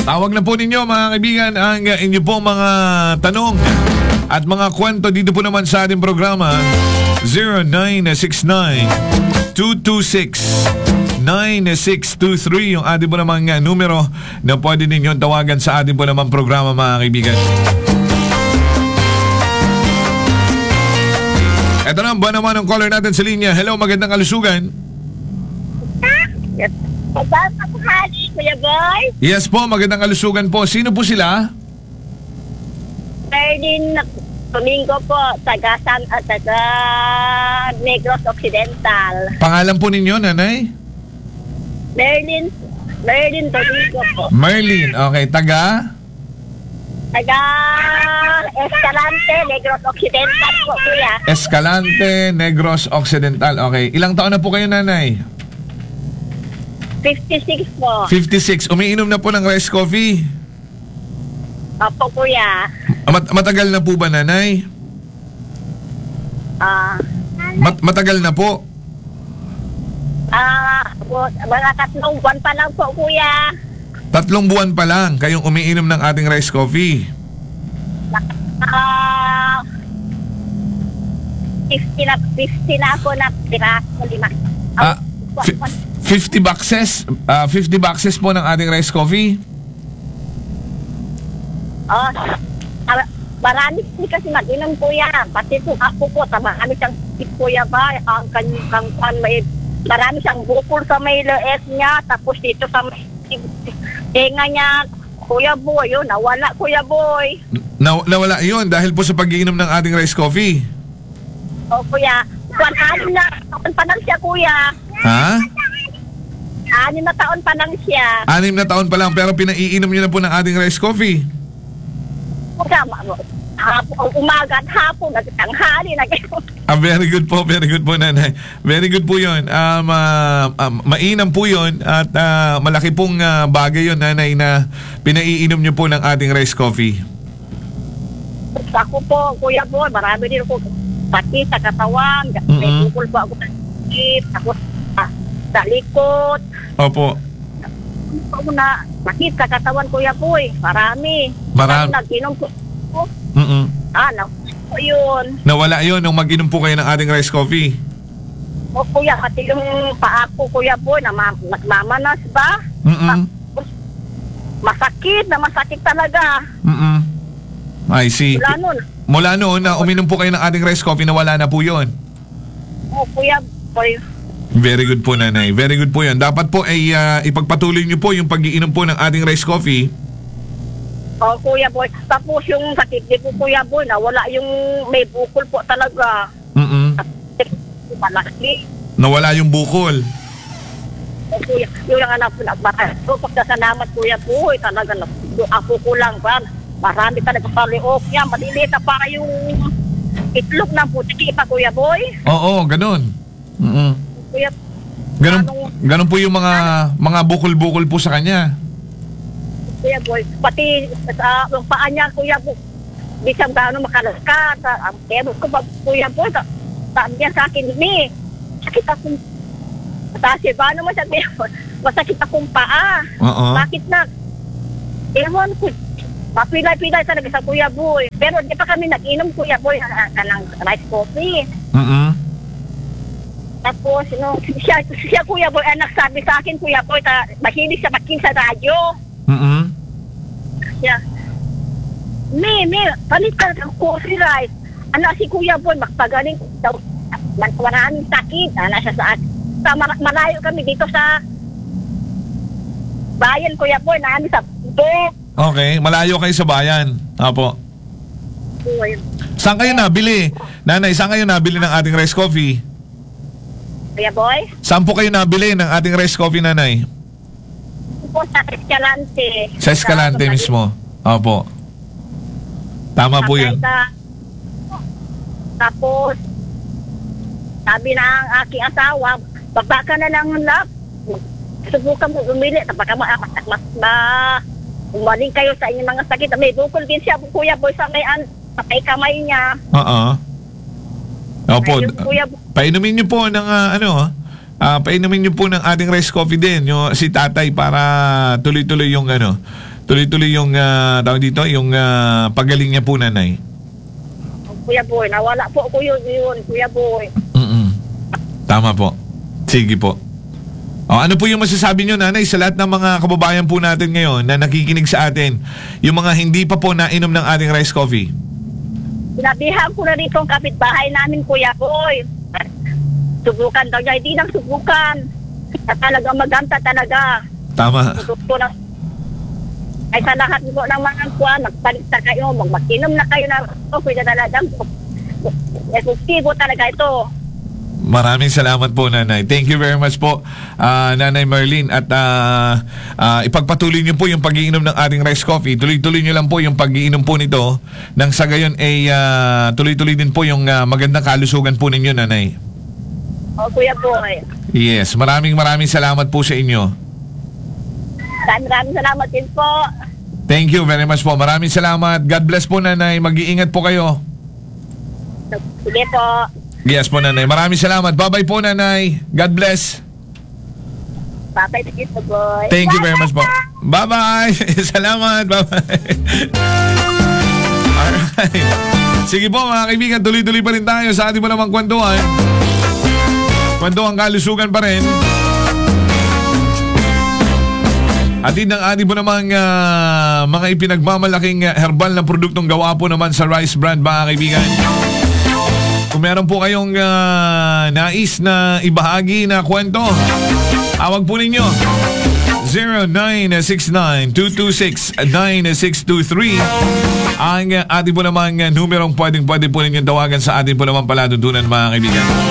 Tawag na po ninyo mga kaibigan ang inyo po mga tanong at mga kwento dito po naman sa ating programa 0969-226-9623 yung ating po naman numero na pwede ninyong tawagan sa ating po naman programa mga kaibigan. Ito na ba naman ang caller natin sa linya. Hello, magandang kalusugan. Yes. Kuya Boy? Yes po, magandang kalusugan po. Sino po sila? Merlin Domingo po, taga Negros Occidental. Pangalan po ninyo, nanay? Merlin Domingo po. Merlin, okay. Taga Escalante, Negros Occidental po, kuya. Escalante, Negros Occidental. Okay. Ilang taon na po kayo, nanay? 56 po. 56. Umiinom na po ng rice coffee? Opo, kuya. Matagal na po ba, nanay? Matagal na po? Mga 3 buwan pa lang po, kuya. 3 buwan pa lang kayong umiinom ng ating rice coffee? 50 na ako na piraso, 50 boxes? 50 boxes po ng ating rice coffee? Marami kasi mag-inom, kuya. Pati po ako po, marami siyang kuya ba? Marami siyang bukol sa may lees niya. Tapos dito sa may tenga niya. Kuya Boy, yun, nawala, Kuya Boy. Nawala yun dahil po sa pag-iinom ng ating rice coffee? O, kuya. 6 na taon pa lang siya, kuya. Ha? 6 na taon pa lang siya. 6 na taon pa lang pero pinaiinom niyo na po ng ating rice coffee? Kuya, umaga at hapon, tanghali na kayo. Very good po, nanay. Very good po yun. Mainam po yun at malaki pong bagay yun, nanay, na pinaiinom niyo po ng ating rice coffee. Ako po, Kuya Boy, marami din ako pati sa katawan. May bukol po ako ng sakit. Ako sa likod. Opo. Ako na sakit sa katawan, Kuya Boy. Marami. Nag-inom po. Po yun. Nawala yun nung mag-inom po kayo ng ating rice coffee? O, kuya, pati yung paa ko, Kuya Boy, nagmamanas ba? Masakit talaga. I see. Mula noon na uminom po kayo ng ating rice coffee, nawala na po yun? O, Kuya Boy. Very good po, nanay. Very good po yan. Dapat po ay ipagpatuloy niyo po yung pag-iinom po ng ating rice coffee. O, Kuya Boy. Tapos yung sakit din po, Kuya Boy, nawala yung may bukol po talaga. Malaki. Nawala yung bukol. O, Kuya, yung anak po, pagkasalamat, Kuya Boy, talaga, ako ko lang ba? Marami talaga paliok niya, maliliit na para yung itlog ng putiki pa, Kuya Boy. Oo, ganun. Kuya, ganun po yung mga bukol-bukol po sa kanya. Kuya Boy, pati sa paa niya, Kuya Boy, di siyang gano'ng makalaskat. Ang kemo ko ba, Kuya Boy, sabi niya sa akin, sakit akong, kasi ba naman siya, masakit akong paa. Bakit na? Ewan ko, mapilay-pilay talaga sa Kuya Boy. Pero di pa kami nag-inom, Kuya Boy, ng rice coffee. Tapos, siya Kuya Boy, ang nagsabi sa akin, Kuya Boy, mahilig siya makinig sa radyo. Yeah. Palit ka ng coffee rice. Si Kuya Boy, magpagaling daw. Maraming sakit. Siya sa akin. Malayo kami dito sa bayan, Kuya Boy, namin sa Buk. Okay, malayo kayo sa bayan. Apo. Saan kayo nabili? Nanay, saan kayo nabili ng ating rice coffee? Kuya Boy? Saan po kayo nabili ng ating rice coffee, nanay? Po sa Escalante. Sa Escalante mismo. Opo. Tama po yun. Tapos, sabi ng aking asawa, baba ka na lang lap. Subukan mo umili. Baka umaling kayo sa inyong mga sakit. May bukol din siya, Kuya Boy, sa may kamay niya. Opo. Painumin niyo po ng painumin niyo po ng ating rice coffee din, si tatay, para tuloy-tuloy yung tuloy-tuloy yung tawag dito, yung pagaling niya po, nanay. Kuya Boy, nawala po ko yun, Kuya Boy. Tama po. Sige po. Ano po yung masasabi nyo, nanay, sa lahat ng mga kababayan po natin ngayon na nakikinig sa atin, yung mga hindi pa po nainom ng ating rice coffee? Sinabihan ko na dito ang kapitbahay namin, Kuya Boy. Subukan daw niya, hindi nang subukan. Talaga maganda talaga. Tama. Ay sa lahat po ng mga kuwan, magpalit na kayo, mag-inom na kayo na pwede talagang efektibo talaga ito. Maraming salamat po, nanay. Thank you very much po, Nanay Marlene. At ipagpatuloy niyo po yung pag-iinom ng ating rice coffee. Tuloy-tuloy niyo lang po yung pag-iinom po nito. Nang sa gayon ay tuloy-tuloy din po yung magandang kalusugan po ninyo, nanay. Kuya Boy. Yes, maraming salamat po sa inyo. Maraming salamat din po. Thank you very much po. Maraming salamat. God bless po, nanay. Mag-iingat po kayo. Sige po. Yes po, nanay. Maraming salamat. Bye-bye po, nanay. God bless. Bye-bye, Tito Boy. Thank you very much po. Bye-bye. Salamat. Bye-bye. Alright. Sige po, mga kaibigan. Tuloy-tuloy pa rin tayo sa ating mo namang kwentuhan. Kwentuhan kalusugan pa rin. Atid ng ating po namang mga ipinagmamalaking herbal na produktong gawa po naman sa Rice Brand, mga kaibigan. Kung meron po kayong nais na ibahagi na kwento, awag po ninyo 0969-226-9623 ang ating po namang numerong pwede po ninyong tawagan sa ating po namang palatuntunan, mga kaibigan.